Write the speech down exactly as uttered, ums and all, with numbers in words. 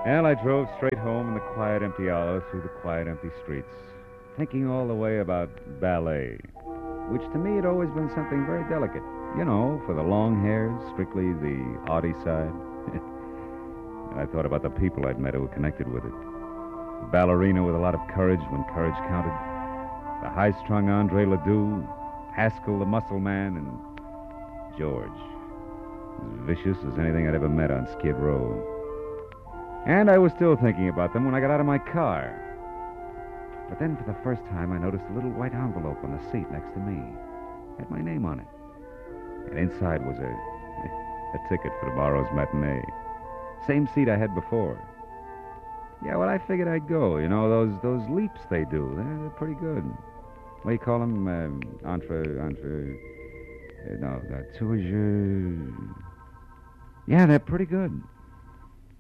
And I drove straight home in the quiet, empty hour through the quiet, empty streets, thinking all the way about ballet, which to me had always been something very delicate. You know, for the long hairs, strictly the arty side. And I thought about the people I'd met who were connected with it. The ballerina with a lot of courage when courage counted. The high-strung Andre Ledoux, Haskell the muscle man, and George, as vicious as anything I'd ever met on Skid Row. And I was still thinking about them when I got out of my car. But then for the first time I noticed a little white envelope on the seat next to me. It had my name on it. And inside was a, a ticket for tomorrow's matinee. Same seat I had before. Yeah, well, I figured I'd go. You know, those those leaps they do, they're, they're pretty good. What do you call them? Um, entre, entre... Uh, no, uh, two je... Yeah, they're pretty good.